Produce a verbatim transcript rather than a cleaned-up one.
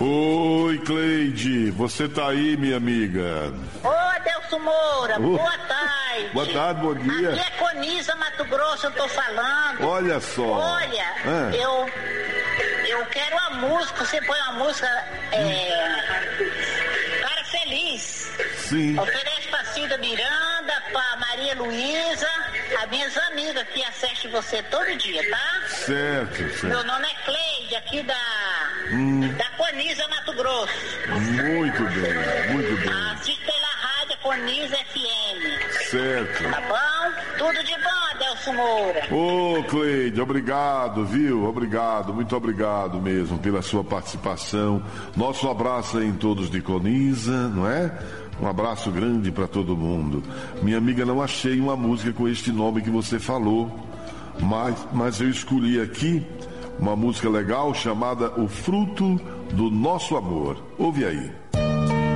Oi, Cleide, você tá aí, minha amiga? Ô, Adelso Moura, oh. boa tarde. Boa tarde, bom dia. Aqui é Conisa, Mato Grosso, eu tô falando. Olha só. Olha, ah. eu, eu quero uma música, você põe uma música, é, Cara Feliz. Sim. Oferece pra Cida Miranda, pra Maria Luísa, as minhas amigas que assistem você todo dia, tá? Certo, certo. Meu nome é Cleide, aqui da, hum. da Conisa, Mato Grosso. Muito bem, muito bem. Assiste pela rádio Conisa F M. Certo. Tá bom? Tudo de bom, Adelso Moura. Ô, Cleide, obrigado, viu? Obrigado, muito obrigado mesmo pela sua participação. Nosso abraço aí em todos de Conisa, não é? Um abraço grande para todo mundo. Minha amiga, não achei uma música com este nome que você falou, mas, mas eu escolhi aqui uma música legal chamada O Fruto do Nosso Amor. Ouve aí.